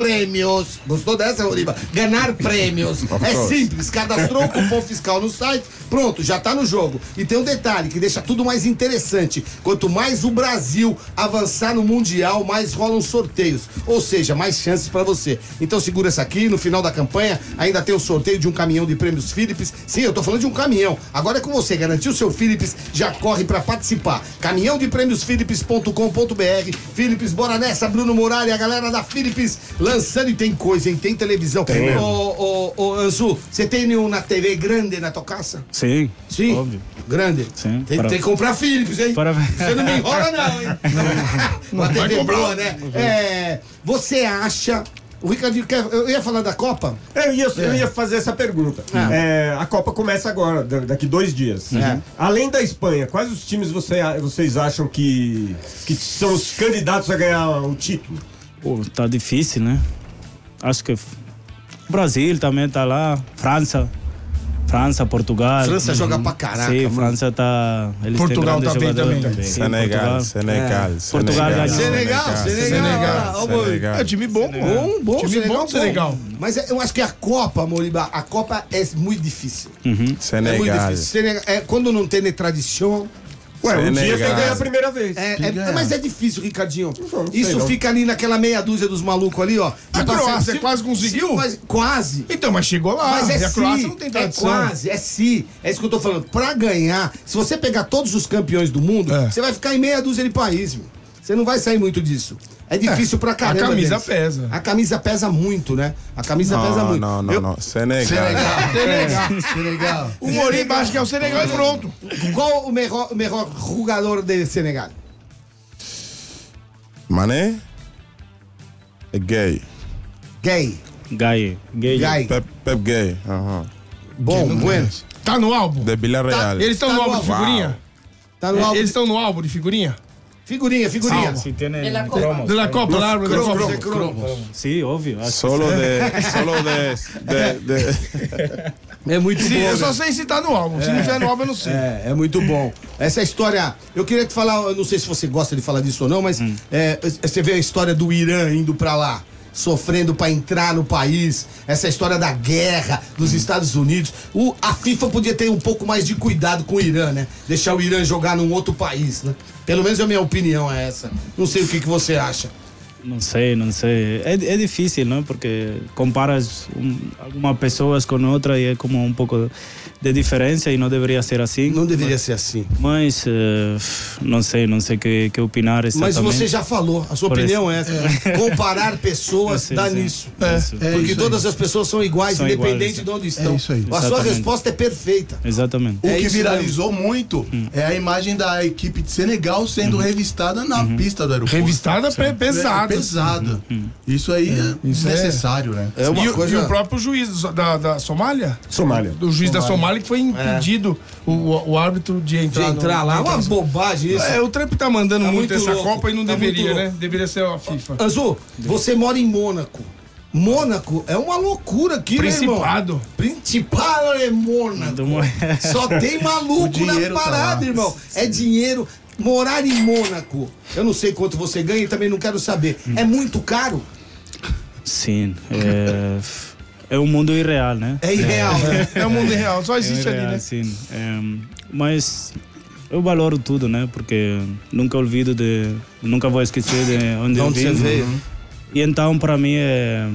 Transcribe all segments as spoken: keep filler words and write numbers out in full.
prêmios. Gostou dessa, Moriba? Ganhar prêmios. É simples, cadastrou o cupom fiscal no site, pronto, já tá no jogo. E tem um detalhe que deixa tudo mais interessante. Quanto mais o Brasil avançar no Mundial, mais rolam sorteios. Ou seja, mais chances pra você. Então segura essa aqui, no final da campanha ainda tem o sorteio de um caminhão de prêmios Philips. Sim, eu tô falando de um caminhão. Agora é com você, garantiu o seu Philips, já corre pra participar. Caminhão de prêmios philips ponto com ponto br. Philips, bora nessa, Bruno Muralha, a galera da Philips lançando, e tem coisa, hein? Tem televisão. Tem. Ô, ô, ô, Anzu, você tem uma T V grande na tua casa? Sim. Sim? Óbvio. Grande? Sim. Tem, Para... tem que comprar Philips, hein? Para... Você não me enrola não, hein? Uma T V boa, né? É, você acha... O Ricardinho, quer, eu ia falar da Copa? Eu ia, eu ia fazer essa pergunta. É. É, a Copa começa agora, daqui dois dias. É. Além da Espanha, quais os times você, vocês acham que, que são os candidatos a ganhar o título? Pô, tá difícil, né? Acho que o Brasil também tá lá, França. França, Portugal. França joga pra caraca. Sim, mano. França tá. Eles Portugal têm tá grandes bem jogadores também. também. Senegal, Senegal, É. Portugal ganhou. Senegal, Senegal. Senegal. É time bom, pô. Bom, bom, Time Senegal, bom do Senegal. Mas é- eu acho que a Copa, Moriba, a Copa é muito difícil. Uhum. É muito Senegal. difícil. Senegal, é, quando não tem tradição. Ué, um dia Senegal. quem ganha a primeira vez. É, é- mas é difícil, Ricardinho. Não sei Isso não. fica ali naquela meia dúzia dos malucos ali, ó. A Tipo assim, Croácia se- quase conseguiu? se- mas- quase. Então, mas chegou lá. Mas é e a se, Croácia não tem é tradição. quase, é se. É isso que eu tô falando. Pra ganhar, se você pegar todos os campeões do mundo, É. você vai ficar em meia dúzia de países, meu. Você não vai sair muito disso. É difícil É, pra caramba. a camisa deles. pesa. A camisa pesa muito, né? A camisa pesa Não, muito. não, não, Eu- não. Senegal. Senegal. Senegal. O Moriba acha que é o Senegal e pronto. Qual o melhor, o melhor jogador de Senegal? Mané é gay. Gay. Gai. Gay. Gay. Pep, Pep gay. Aham. Bom, bueno. Tá no álbum? De Villarreal. Eles estão Tá no no álbum de álbum. figurinha? Tá no álbum. Eles estão no álbum de figurinha? Figurinha, figurinha. Se tem De la Copa. cromos. De la Copa, lá, de la Cromos, Copa. é cromos. Sim, óbvio. Acho Solo de. Solo de. de, de... É muito Sim, bom. eu né? só sei se tá no álbum. Se não tiver no álbum, eu não sei. É, é muito bom. Essa história, eu queria te falar, eu não sei se você gosta de falar disso ou não, mas é, você vê a história do Irã indo pra lá, sofrendo pra entrar no país, essa história da guerra dos Estados Unidos. O, a FIFA podia ter um pouco mais de cuidado com o Irã, né? Deixar o Irã jogar num outro país, né? Pelo menos a minha opinião é essa. Não sei o que, que você acha. Não sei, não sei. É, é difícil, não? Porque comparas um, algumas pessoas com outras e é como um pouco de diferença e não deveria ser assim. Não deveria ser assim. Mas eh, não sei, não sei o que, que opinar exatamente. Mas você já falou, a sua Por opinião isso. é essa. Comparar pessoas Sim, dá sim. nisso. Isso. É Porque isso todas as pessoas são iguais, São independente iguais, de onde estão. É isso aí. A sua Exatamente. resposta é perfeita. Exatamente. O É que isso viralizou muito é a imagem da equipe de Senegal sendo revistada na pista do aeroporto. Revistada pe- pesada. É, pesado. Isso aí é Isso é- desnecessário, né? É uma e, o- coisa... e o próprio juiz da, da Somália? Somália. Do juiz da Somália que foi impedido o, o árbitro de De entrar, entrar no, lá, é de uma entrar- bobagem isso. É, o Trump tá mandando Tá muito, muito essa louco. Copa e não Tá muito deveria, né? louco. Deveria ser a FIFA. Anzu, você mora em Mônaco. Mônaco é uma loucura aqui, né, irmão? Principado. Principado é Mônaco. Só tem maluco O na dinheiro tá parada, lá. irmão. É dinheiro. Morar em Mônaco, eu não sei quanto você ganha e também não quero saber. É muito caro? Sim. É, é um mundo irreal, né? É irreal, né? É o mundo real, só É existe ali, irreal, né? sim. É, mas eu valoro tudo, né? Porque nunca olvido de... Nunca vou esquecer de onde, De onde eu você vim. veio. E então, para mim, é,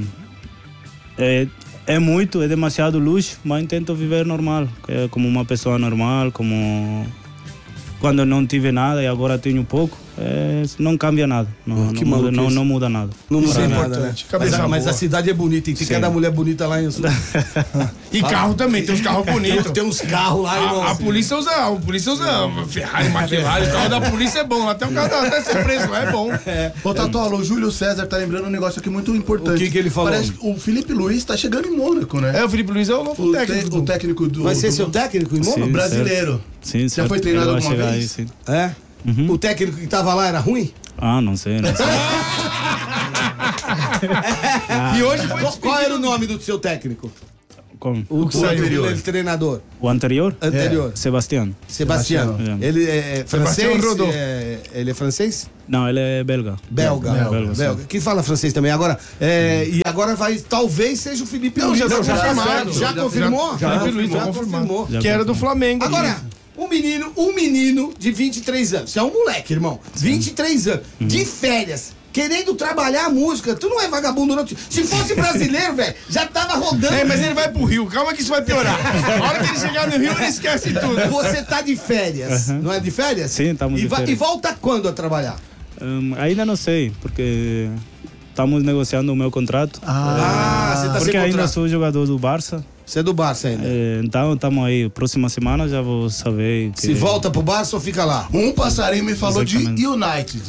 é, é muito, é demasiado luxo, mas tento viver normal. É como uma pessoa normal, como quando eu não tive nada e agora tenho pouco. É, não cambia nada, não, Que não, muda, não, maluquice. não muda nada. Não Isso muda é nada, né? importante. Mas, Cabeça a, mas boa. a cidade é bonita, e tem Sim. cada mulher bonita lá em Anzu. E carro também, tem uns carros bonitos. Tem uns carros lá, irmão. A, a polícia usa, a polícia usa Ferrari, McLaren, o carro da polícia é bom, até o carro da- até ser preso lá é bom. Ô, Tatola, o Júlio César tá lembrando um negócio aqui muito importante. O que que ele falou? Parece que o Felipe Luiz tá chegando em Mônaco, né? É, o Felipe Luiz é o novo O, técnico. te- do- o técnico do... Vai ser do- seu técnico, irmão? Sim. brasileiro. Sim, Já certo. foi treinado Ele vai alguma chegar vez? aí, sim. É? O técnico que tava lá era ruim? Ah, não sei, não sei. E hoje foi Qual, qual era o nome do seu técnico? Como? O, que o saiu? anterior. Ele, treinador. O anterior? Anterior. Sebastião. Sebastião. Sebastião. Ele é francês? Sebastião Rodô. É, ele é francês? Não, ele é belga. Belga. Belga, Belga. belga, sim. Que fala francês também. Agora, é, e agora vai, talvez seja o Felipe Não, Luiz. já tá já, confirmado. já, Já- confirmou? já- Felipe Luiz, já já confirmado. confirmou. Já Que era do Flamengo. Agora, um menino, um menino de vinte e três anos. Você é um moleque, irmão. vinte e três anos. De férias. Querendo trabalhar a música. Tu não é vagabundo, não. Se fosse brasileiro, velho, já tava rodando. É, mas ele vai pro Rio. Calma que isso vai piorar. A hora que ele chegar no Rio, ele esquece tudo. Você tá de férias. Não é de férias? Sim, estamos e de va- férias. E volta quando a trabalhar? Hum, ainda não sei, porque estamos negociando o meu contrato. Ah, você tá porque sem ainda contrato. sou jogador do Barça. Você é do Barça ainda. É, então estamos aí. Próxima semana já vou saber. Que... Se volta pro Barça ou fica lá? Um passarinho me falou Exatamente. de United.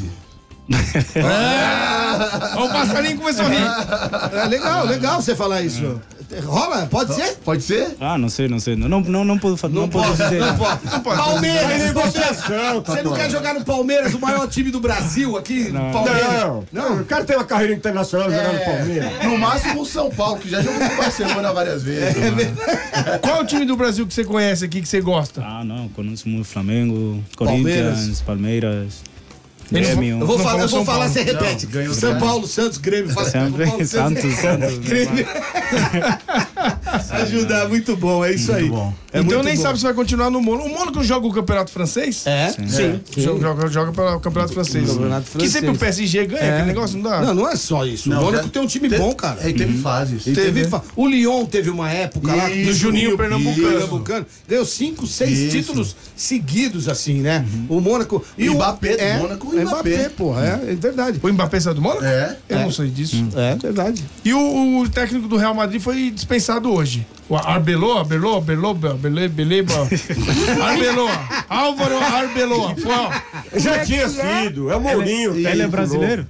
Ó, o passarinho começou a rir. É legal, legal você falar isso. Rola? Pode ser? Pode ser? Ah, não sei, não sei. Não, não, não posso falar. Não, posso pode, dizer. não pode. Palmeiras, negociação, você não quer jogar no Palmeiras, o maior time do Brasil aqui? Palmeiras. Não, não, o cara tem uma carreira internacional jogando no Palmeiras. No máximo o São Paulo, que já jogou com o Barcelona várias vezes. Qual é o time do Brasil que você conhece aqui, que você gosta? Ah, não. Conheço muito Flamengo, Palmeiras. Corinthians, Palmeiras. Eles vão- Grêmio. Eu vou Não falar, eu falou vou São falar, Paulo. você repete. ganhou São o Paulo, Santos, Grêmio. Fala Sempre São Paulo, Santos, Santos. Grêmio. Ajuda, muito bom, é isso aí. bom. É então muito nem bom. sabe se vai continuar no Mônaco. O Mônaco joga o Campeonato Francês? É? Sim. Joga, joga, joga pelo Campeonato Francês. Campeonato Que francês. sempre o P S G ganha, aquele negócio, não dá? Não, não é só isso. o Mônaco já- tem um time te- bom, cara. É, e teve fases. E teve fa- O Lyon teve uma época lá Isso, do Juninho Pernambucano. Pernambucano. Ganhou cinco, seis Isso. títulos seguidos, assim, né? O Mônaco. E o Mbappé do é, Mônaco, o é Mbappé. Mbappé, porra. É, é verdade. O Mbappé saiu do Mônaco? É. Eu É. não sei disso. É verdade. E o, o técnico do Real Madrid foi dispensado hoje. O Arbeloa, Arbeloa, Arbeloa, Arbeloa, Beleba. Arbeloa. Álvaro Arbeloa. Foi, ó. Já tinha sido, é o Mourinho. Ele é técnico brasileiro?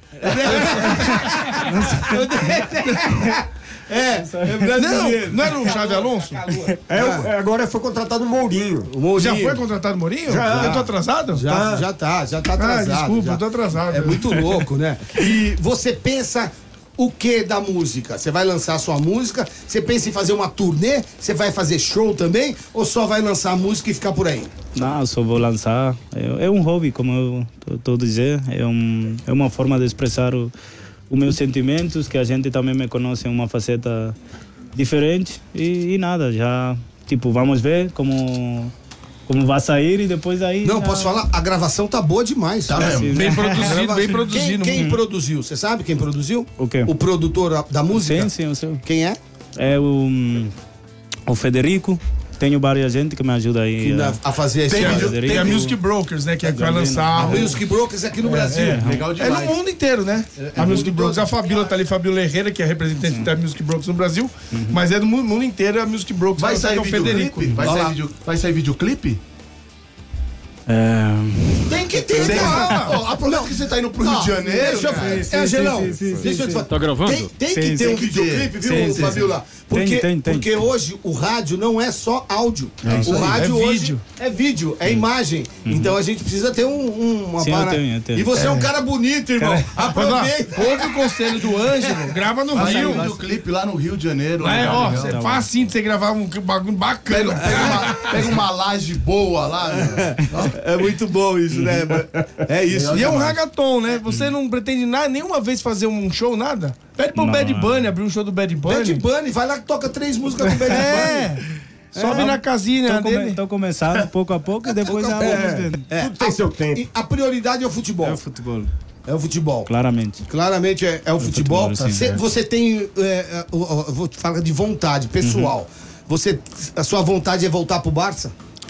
É, é Não, não era o Xavi Alonso? novo. É, o- é, agora foi contratado o Mourinho. O Mourinho. Já foi contratado o Mourinho? Já. Eu tô atrasado? Já, já tá, já tá Ah, atrasado. desculpa, já. eu tô atrasado. É muito louco, né? E você pensa o que da música? Você vai lançar sua música? Você pensa em fazer uma turnê? Você vai fazer show também? Ou só vai lançar a música e ficar por aí? Não, só vou lançar. É, é um hobby, como eu estou a dizer. É, um, é uma forma de expressar o, os meus sentimentos, que a gente também me conhece em uma faceta diferente. E, e nada, já, tipo, vamos ver como, como vai sair e depois aí... Não, já- posso falar? A gravação tá boa demais. Tá mesmo. Bem produzido, bem Quem, produzido. quem produziu? Você sabe quem produziu? O quê? O produtor da música? Sim, sim, eu sei. Quem é? É o, o Federico. Tenho várias gente que me ajuda aí. Que a- na- a fazer esse Tem, a, vídeo. Federico. tem a Music Brokers, né? Que, é que vai lançar. A Music Brokers aqui no Brasil. É, Legal é demais. no mundo inteiro, né? a Music Brokers. A Fabíola tá ali, Fabíola Herrera, que é a representante da Music Brokers no Brasil. Mas é do mu- mundo inteiro a Music Brokers. Vai que sair é o Federico. videoclipe? Vai Vai sair, lá. vídeo, vai sair videoclipe? É, Tem que ter, Tem, cara. ó, aproveita que você tá indo pro Rio de Janeiro. Deixa eu cara. é, Angelão, deixa eu te falar. Tá gravando? Tem, tem Sim, que ter sim. um Tem que videoclipe, ter. viu, Sim, sim, Fabiola? Porque, Tem, tem, tem. porque hoje o rádio não é só áudio. isso o aí. rádio É hoje vídeo. é vídeo, é imagem. Então a gente precisa ter um, um, uma Sim, eu parada. tenho, eu tenho. E você é. um cara bonito, irmão. Mas, ó, Aproveita. ouve o conselho do Ângelo, grava no Vai sair Rio. um videoclipe lá no Rio de Janeiro. É, né? ó, Legal. você faz assim de você gravar um bagulho Pega, bacana. pega, uma, pega uma laje boa lá. né? É muito bom isso, né? É isso. E é um ragaton, né? Você não pretende nada, nenhuma vez fazer um show, nada? Pede pro Não, Bad não. Bunny abrir um show do Bad Bunny. Bad Bunny, vai lá que toca três músicas com Bad É. Bunny. Sobe na casinha Tô, come, dele. tô começando pouco a pouco e depois já pouco a vamos pouco. vendo. É, Tudo tem seu tempo. E a prioridade é o futebol. É o futebol, É o futebol. claramente. Claramente é, é o futebol. futebol, sim, Cê- é. Você tem. É, é, o- o- vou te falar de vontade pessoal. Você, a sua vontade é voltar pro Barça?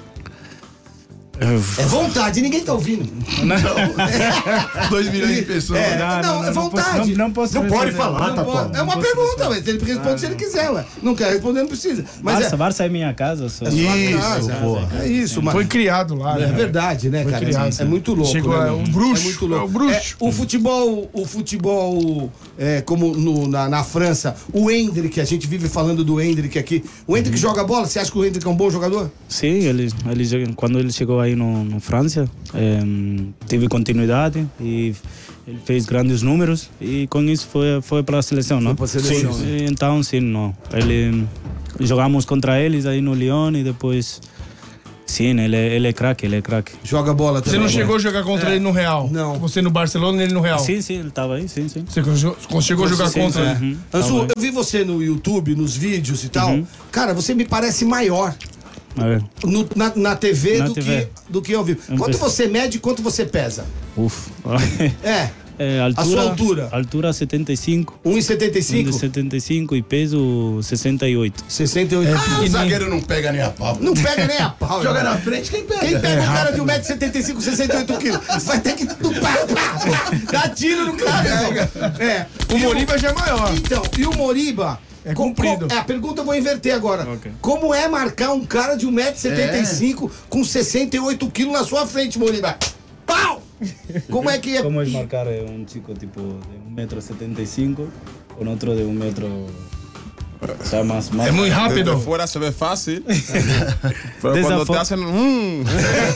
É vontade, ninguém tá ouvindo. Dois milhões de pessoas. É, Não, não, não, é não vontade. posso- não- não posso Não pode responder. falar, Não tá pode- bom. é uma pergunta, ué. Ele responde se ele quiser, ué. Não quer responder, não precisa. Mas Barça, é, Barça é minha casa. Só. é sua Isso, casa. porra. É isso, mano. Foi criado lá. É né? verdade, né, cara? criado, É, é muito louco. Chegou, né, é meu? um bruxo, É muito louco. é o bruxo. É, o futebol, o futebol, é, como no- na, na França, o Hendrick, a gente vive falando do Hendrick aqui. O Hendrick joga bola? Você acha que o Hendrick é um bom jogador? Sim, ele, ele, che- quando ele chegou aí no, no França, eh, teve continuidade e ele fez grandes números e com isso foi, foi para a seleção, não? pra seleção, Sim. E então, sim, não. Ele jogamos contra eles aí no Lyon e depois... Sim, ele, é- ele é craque, ele é craque. Joga bola Você também. não chegou a jogar contra ele no Real? Não. Você no Barcelona e ele no Real? Sim, sim, ele estava aí, sim, sim. Você chegou- chegou a jogar Sim, contra sim, ele? uhum. Ansu, Tava aí. eu vi você no YouTube, nos vídeos e tal. Uhum. Cara, você me parece maior A ver. no- na, na T V Na do T V. que, do que ao vivo. Um Quanto pe- você mede e quanto você pesa? Uf. É, É, altura, sua altura? Altura setenta e cinco. um e setenta e cinco? setenta e cinco e peso sessenta e oito. sessenta e oito. O zagueiro não pega nem a pau. Não pega nem a pau. Joga irmão. na frente, quem pega? Quem pega um cara de um metro e setenta e cinco, sessenta e oito quilos? Vai ter que pá, pá, pá, dar tiro no cara. irmão. É. O E Moriba já é maior. Então, e o Moriba? É co- comprido. co- é, a pergunta eu vou inverter agora. Ok. Como é marcar um cara de um metro e setenta e cinco com sessenta e oito quilos na sua frente, Moriba? Pau! Como é que é? Como é marcar um chico tipo de um metro e setenta e cinco com outro de um metro... O sea, más, más... É muito Desde rápido. fuera se ve fácil. Pero cuando Desafo- te hacen. mm,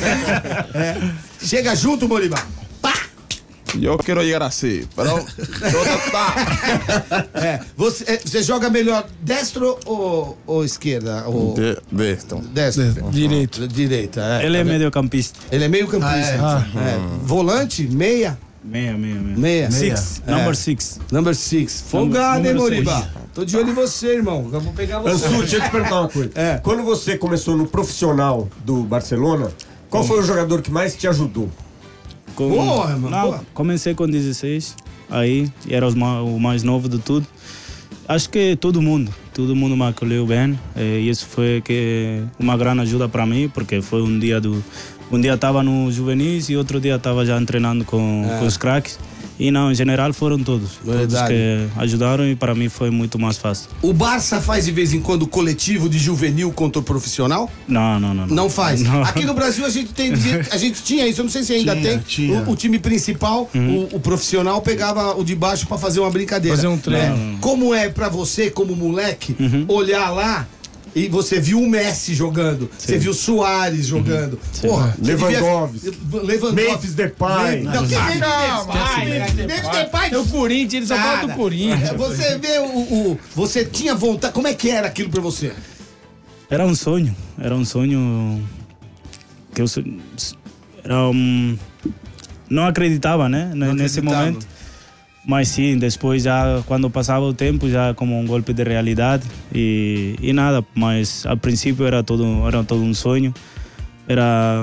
Chega junto, Moriba. Pá! yo quiero llegar así. Pero. ¿Dónde está? É, você, é, você joga melhor destro ou, ou esquerda? Ou... De, de esto. Destro. Direito. Direita, é. Ele é mediocampista. Ele é meio campista. Ah, É. Volante, meia. Meia, meia, meia. Meia. Six. É. Number six. Number six. Folgado, hein, número Moriba? seis. Tô de olho em você, irmão. Eu vou pegar você. Ansu, deixa eu te perguntar uma coisa. É. Quando você começou no profissional do Barcelona, qual foi o jogador que mais te ajudou? Com... Boa, mano, Não, boa. comecei com dezesseis, aí era os ma- o mais novo de tudo. Acho que todo mundo, todo mundo me acolheu bem. E isso foi que uma grande ajuda para mim, porque foi um dia do um dia estava no juvenis e outro dia estava já treinando com, com os craques. E não, em geral foram todos, todos Verdade. que ajudaram e para mim foi muito mais fácil. O Barça faz de vez em quando coletivo de juvenil contra o profissional? Não, não, não. Não, Não faz. Não. Aqui no Brasil a gente tem, a gente tinha isso, eu não sei se ainda Tinha, tem. tinha. O, o time principal, o, o profissional pegava o de baixo pra fazer uma brincadeira. Fazer um treino. Né? Como é pra você, como moleque, olhar lá e você viu o Messi jogando, você viu o Soares jogando. Porra, você Lewandowski. devia- Lewandowski. Memphis Depay. Não, que Memphis Depay? Memphis Memphis Depay. É o Corinthians, eles só falam Nada. do Corinthians. Você vê o, o- Você tinha vontade. Como é que era aquilo pra você? Era um sonho, era um sonho que eu so- era um, não acreditava, né, n- nesse acreditava. momento. Mas sim, depois já quando passava o tempo já como um golpe de realidade e, e nada. Mas a princípio era todo era todo um sonho. Era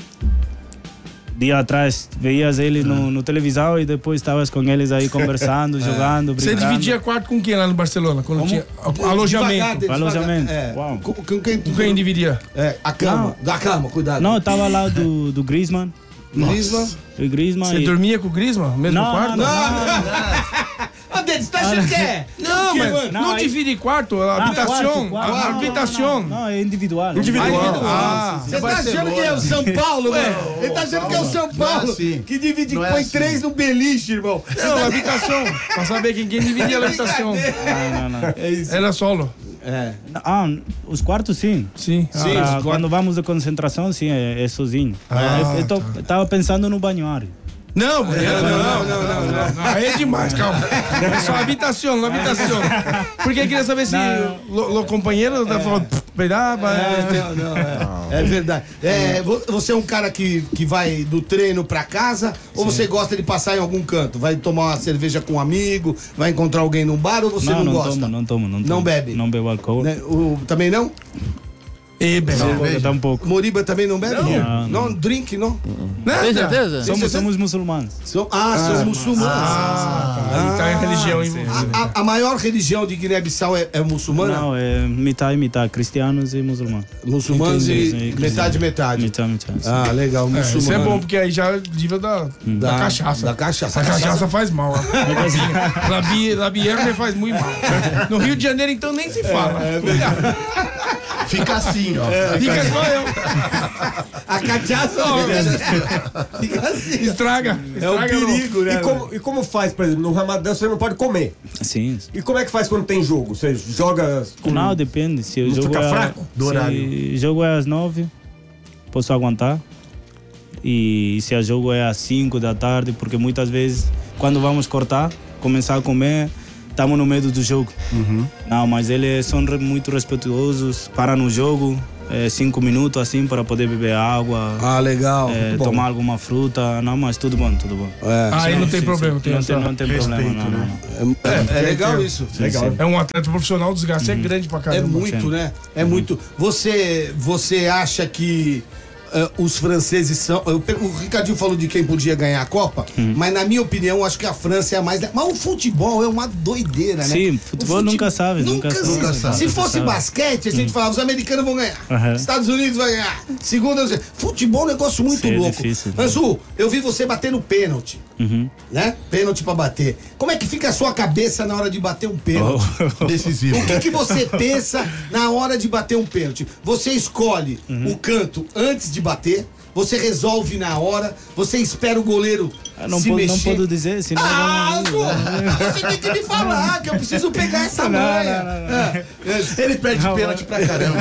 dia atrás veias eles no, no televisão e depois estavas com eles aí conversando, jogando, Você brincando. dividia quarto com quem lá no Barcelona? Quando Como? tinha Devagar, alojamento. devagar. Alojamento. É. Uau. Com, com quem, Com quem dividia? É, a cama. Da cama, cuidado. Não, eu estava lá do do Griezmann, Griezmann. do Griezmann. Você e- dormia com o Griezmann? no Mesmo Não, quarto? não, Ô, Denis, você tá achando que é? Não, mas mano? não, Não, aí- divide quarto, a Ah, habitação. quarto, quarto. A Não, não, habitação. Não, não, é individual. Individual. Ah, Você tá achando que é o São Paulo, velho? Ele tá achando que é o São Paulo, Não é assim. que divide, Não é põe assim. três no beliche, irmão. Não, a habitação. Pra saber quem, quem dividia a habitação. Não, não, não. É isso. Era solo. É. Ah, os quartos sim. Sim. Sim, Ah, os quando vamos de concentração, sim, é, é sozinho. Ah, eu, eu, tô, eu tava pensando no banhoário. Não, não, não, não, não, não, não. Aí é demais, calma. É só habitação, não habitação. Porque eu queria saber se Não. o companheiro tá falando, peidava. É, não, não, é. É verdade. É, vo- você é um cara que, que vai do treino pra casa ou você gosta de passar em algum canto? Vai tomar uma cerveja com um amigo, vai encontrar alguém num bar ou você não, não, não gosta? tomo, não tomo, não tomo. Não bebe? Não bebo álcool. Né? O, também não? E, bem, Tampouco, tampouco. Moriba também não bebe? Não. Não, drink, não? Tem certeza? Somos, somos muçulmanos. São- ah, são muçulmanos. Aí tá a religião envolvida. A, a maior religião de Guiné-Bissau é, é muçulmana? Não, é metade, metade. Cristianos e muçulmanos. Muçulmanos Entendi, e sim, metade, metade. Metade, metade. sim. Ah, legal, É, muçulmano. isso é bom, porque aí já nível da, da cachaça. Da cachaça. A cachaça faz mal. ó. Labi- Labierne faz muito mal. No Rio de Janeiro, então, nem se fala. Fica assim, ó. Fica igual eu. A cachaça fica assim. Estraga. É um Estraga, não. perigo, né? E como, e como faz, por exemplo, no Ramadã você não pode comer. Sim. E como é que faz quando tem jogo? Você joga com... Não, depende. Se o Não jogo fica é, fraco do se horário? o jogo é às nove, posso aguentar. E se o jogo é às cinco da tarde, porque muitas vezes, quando vamos cortar, começar a comer, estamos no meio do jogo. Uhum. Não, mas eles são muito respeitosos, param no jogo, é, cinco minutos assim para poder beber água. Ah, legal. É, tomar alguma fruta. Não, mas tudo bom, tudo bom. É. Ah, aí não tem sim, problema, sim. tem Não essa- tem, não tem respeito, problema, não, né? não, não. É, é legal isso. Legal. É um atleta profissional, o desgaste é grande pra É caramba. muito, né? É muito. Você, você acha que ah, os franceses são. eu per- O Ricardinho falou de quem podia ganhar a Copa, mas na minha opinião, eu acho que a França é a mais. Mas o futebol é uma doideira, né? Sim, O futebol fute- nunca sabe, nunca se- sabe. Nunca sabe. Se fosse sabe. basquete, a gente falava, os americanos vão ganhar. Aham. Estados Unidos vai ganhar. Segunda, futebol é um negócio muito Sim, é louco. difícil. Anzu, eu vi você bater no pênalti. Uhum. Né? Pênalti pra bater. Como é que fica a sua cabeça na hora de bater um pênalti? Oh. Decisivo. O que, que você pensa na hora de bater um pênalti? Você escolhe o canto antes de bater, você resolve na hora, você espera o goleiro Ah, não, se po- mexer. não posso dizer, senão Ah, vamos- Azul, você tem que me falar que eu preciso pegar essa Não, manha. não, não, É, é, Ele perde pênalti pra caramba.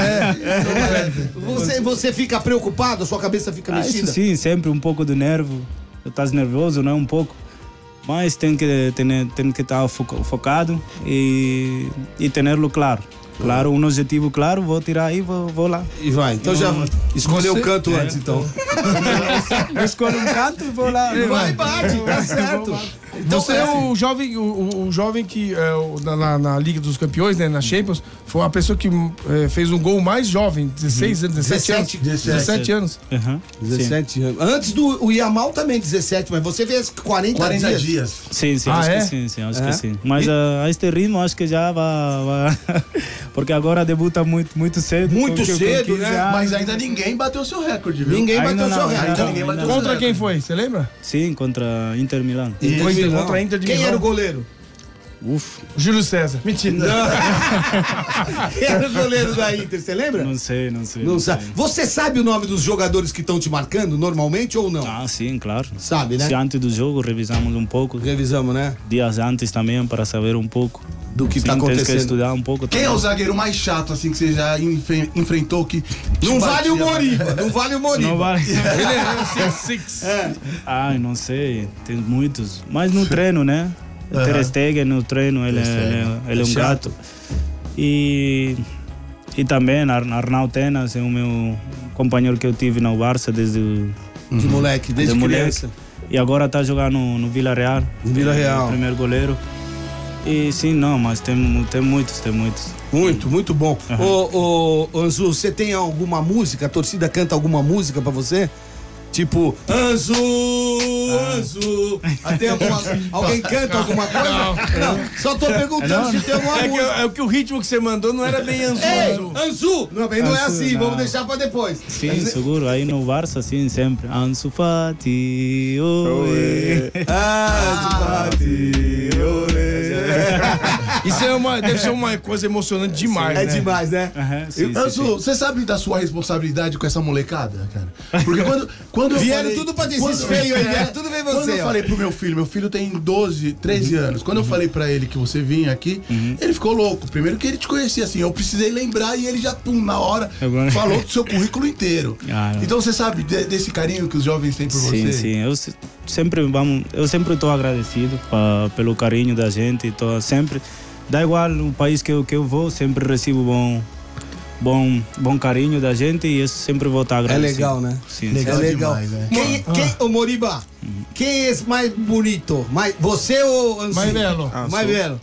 Você, você fica preocupado, a sua cabeça fica Ah, isso mexida? sim, sempre um pouco de nervo. Estás nervoso, né? Um pouco. Mas tem que ter, tem que estar fo- focado e, e tê-lo claro. Claro, um objetivo claro, vou tirar e vou, vou lá. E vai, então já escolheu o canto antes, então. Eu escolho um canto e vou lá. Vai, bate, tá certo. Então, Você é o jovem, o, o- o jovem que é, o- na, na- na Liga dos Campeões, né, na Champions, foi a pessoa que é, fez um gol mais jovem, dezesseis anos, dezessete anos. dezessete. dezessete anos. Uhum. Sim. dezessete anos. Antes do o Yamal também, dezessete, mas você fez quarenta, quarenta dias. dias. Sim, sim, Ah, acho é? que sim, sim, acho É? que sim. Mas a, a este ritmo acho que já vai, vai- porque agora debuta muito, muito cedo. Muito com- com cedo, quinze né? anos. Mas ainda ninguém bateu seu recorde, viu? Ninguém Ainda bateu não, seu ainda recorde. Ainda ninguém ainda bateu não. seu Contra quem recorde. foi? Você lembra? Sim, contra Inter Milão. Inter Foi Milão. contra a Inter de Quem Milão. era o goleiro? Uf, Júlio César. Mentira. Quem era o goleiro da Inter, você lembra? não sei, não sei. Não sei. sabe. Você sabe o nome dos jogadores que estão te marcando normalmente ou não? Ah, sim, claro. Sabe, né? Se antes do jogo revisamos um pouco, Revisamos, né? dias antes também para saber um pouco Do que Sim, tá tens que acontecendo. estudar um pouco. Quem é também. o zagueiro mais chato, assim, que você já enfe- enfrentou que. te Não vale o batia? Moriba, não vale o Moriba. Não vale. Ele é six, six. Ai, não sei, tem muitos. Mas no treino, né? Aham. Ter Stegen no treino, ele, é- Ter Stegen. ele, é- ele é um Chato. gato. E, e também Ar- Arnaldo Tenas é o meu companheiro que eu tive no Barça desde, De moleque, desde desde criança. moleque. E agora está jogando no, no Vila Real. No Vila Real. É o primeiro goleiro. E sim, não, mas tem, tem muitos, tem muitos. Muito, muito bom. Aham. Ô, ô, Anzu, você tem alguma música? A torcida canta alguma música pra você? Tipo, Anzu, Anzu. Ah, tem alguma- alguém canta alguma coisa? Não, só tô perguntando se tem alguma É que, música. é que o ritmo que você mandou não era bem Anzu. Ei, Anzu. Anzu! Não, bem, não é Anzu, assim, não. vamos deixar pra depois. Sim, seguro. Aí no Barça, sim, sempre. Ansu Fati, oe. Ah, Isso é uma, deve ser uma coisa emocionante demais, é né? demais, né? Aham, sim, sim, Anzu, sim. você sabe da sua responsabilidade com essa molecada, cara? Porque quando, quando eu Vieram falei, tudo pra quando- desses feios aí, vieram tudo bem Quando você, eu ó. falei pro meu filho, meu filho tem doze, treze anos. Quando eu falei pra ele que você vinha aqui, ele ficou louco. Primeiro que ele te conhecia assim, eu precisei lembrar e ele já, pum, na hora, Agora- falou do seu currículo inteiro. Ah, não. Então você sabe de- desse carinho que os jovens têm por Sim, você? sim. Eu se- sempre vamos, eu sempre estou agradecido pa- pelo carinho da gente. Tô sempre, dá igual o país que eu, que eu vou, sempre recebo bom, bom, bom carinho da gente e eu sempre vou estar agradecido. legal, né? Sim, Legal sim. É legal. demais, né? Quem, quem, ô Moriba, quem é esse mais bonito? Mais, você ou Anzu? Mais velho. Ah, Mais sou- velho.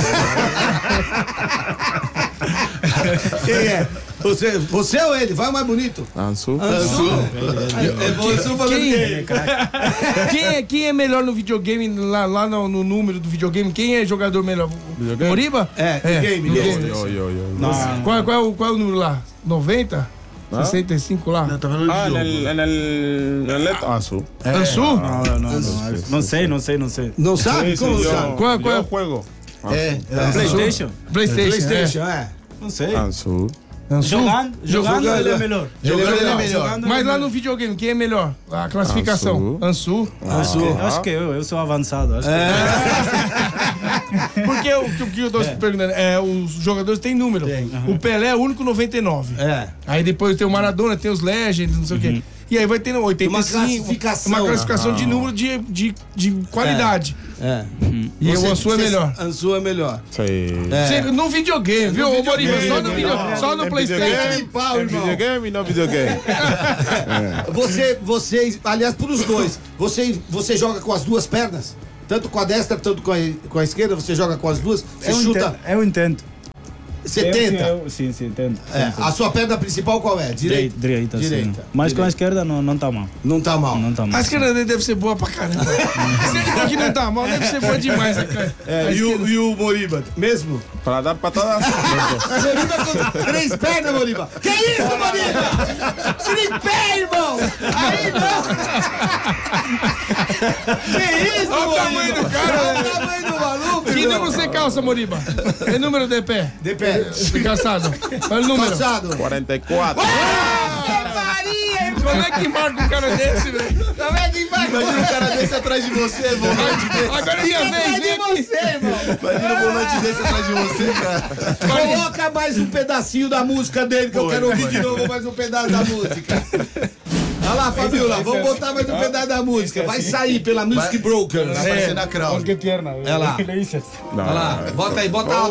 Quem é? Você, você ou ele? Vai o mais bonito. Ansu. Anzu. É, é, você falando Quem, quem? quem, é, quem é melhor no videogame, lá, lá no, no número do videogame? Quem é jogador melhor? Videogame? Moriba? É, game, no game. Yo, yo, yo. Qual, é- qual, é o, qual é o número lá? noventa? sessenta e cinco lá? Não, tá falando Ah, de en jogo. el, en el, en el Leto. Ansu. Ansu? Não, não, não, não, não sei, não sei, não sei. Não sabe? Sí, sí, Como não yo, sabe? Qual é- qual é? yo juego. É, é. PlayStation? PlayStation. Playstation, é. Não sei. Ansu. É. Ansu? Jogando, jogando, Jogando, ele é é. melhor. Jogando ele é legal. melhor. Jogando, Mas ele é lá no videogame, quem é melhor? A classificação. Ansu. Acho que, acho que eu, eu sou avançado. Acho Porque o que- o que eu tô perguntando é, os jogadores têm número. Tem. O Pelé é o único noventa e nove. É. Aí depois tem o Maradona, tem os Legends, não sei o quê. E aí vai ter oitenta e cinco. Uma classificação. Uma classificação de número de, de, de qualidade. É. E Você- o Ansu é você- melhor. Ansu é melhor. Sei. Você- No videogame, viu, ô Moriba? Só no, video, só no É PlayStation. videogame, Pau, é irmão. videogame e não videogame. Você, vocês, aliás, por os dois, você, você joga com as duas pernas? Tanto com a destra, tanto com a, com a esquerda, você joga com as duas? Você Eu chuta, intento. Eu intento. você Eu, tenta? eu- sim, sim, tento. É, Sim, sim. a sua perna principal qual é? Direita? Direita, sim. Direita. Mas com a Direita. esquerda não, não tá mal. Não tá mal. Não tá mal. A esquerda dele deve ser boa pra caramba. Se ele falou que não tá mal, deve ser boa demais. Né, cara? É, e, o, e o Moriba, mesmo? Para dar para todas as coisas. Moriba com três pernas, Moriba. Que isso, Moriba? Tripé, irmão! Aí não! Que isso, Olha o Moriba? tamanho do cara, Olha né? o tamanho do maluco, Que irmão. número você calça, Moriba? Que número de pé? De pé. De calçado. Olha o número. Calçado. quarenta e quatro. Maria, irmão. Como é que marca um cara desse, velho? Como é que vai? Imagina um cara desse atrás de você, volante desse. Agora é minha vez, Atrás vem de aqui. você, irmão. Imagina um volante desse atrás de você, cara. Coloca mais um pedacinho da música dele, que eu quero ouvir de novo mais um pedaço da música. Olha lá, Fabiola, vamos botar mais um pedaço da música. Vai sair pela Music Brokers. Vai aparecer na crowd. tierna. É lá. ¿Qué le dices? Olha lá, bota aí, bota a